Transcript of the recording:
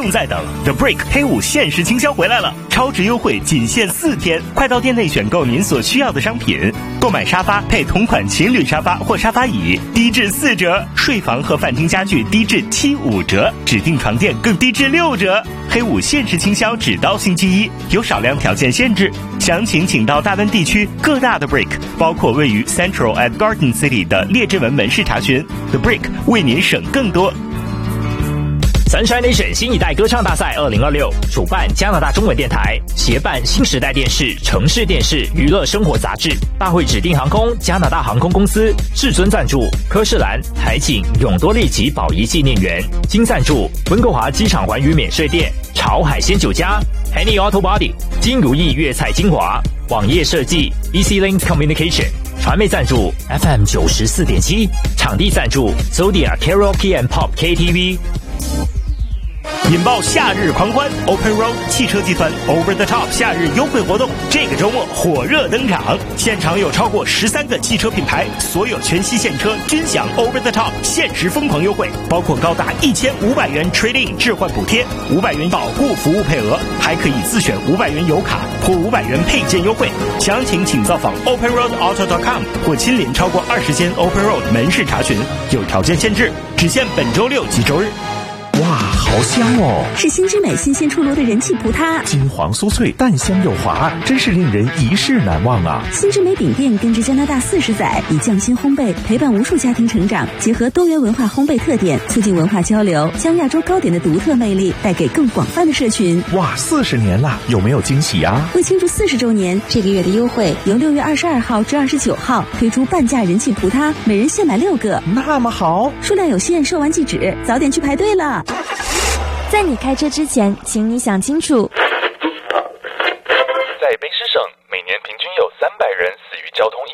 用再等。The Break 黑五限时倾销回来了，超值优惠仅限4天，快到店内选购您所需要的商品。购买沙发配同款情侣沙发或沙发椅，低至4折；睡房和饭厅家具低至75折，指定床垫更低至6折。黑五限时倾销只到星期一，有少量条件限制。详情请到大温地区各大的 Break， 包括位于 Central at Garden City 的列治文门市查询。The Break 为您省更多。 Sunshine Nation 新一代歌唱大赛2026主办加拿大中文电台，协办新时代电视、城市电视、娱乐生活杂志。大会指定航空加拿大航空公司至尊赞助，科士兰、海景、永多利及宝仪纪念园。金赞助温哥华机场环宇免税店、潮海鲜酒家、Henny Auto Body、金如意粤菜精华、网页设计 Easy Links Communication。传媒赞助 FM 94.7，场地赞助 Zodiac Karaoke and Pop KTV。 引爆夏日狂欢 ，Open Road 汽车集团 Over the Top 夏日优惠活动，这个周末火热登场，现场有超过13个汽车品牌，所有全系现车均享 Over the Top 限时疯狂优惠，包括高达1500元 Trade-in 置换补贴，500元保固服务配额，还可以自选500元油卡或500元配件优惠。详情请造访 OpenRoadAuto.com 或亲临超过20间 Open Road 门市查询，有条件限制，只限本周6及周日。 哇，好香哦！ 是新之美新鲜出炉的人气葡挞， 金黄酥脆，淡香又滑，真是令人一世难忘啊！ 新之美饼店根植加拿大40载，以匠心烘焙陪伴无数家庭成长，结合多元文化烘焙特点，促进文化交流，将亚洲糕点的独特魅力带给更广泛的社群。 哇，40年了，有没有惊喜啊？ 为庆祝40周年，这个月的优惠由6月22号至29号推出半价人气葡挞，每人限买6个， 那么好， 数量有限，售完即止，早点去排队了。 在你开车之前，请你想清楚。 在卑诗省，每年平均有300人死于交通意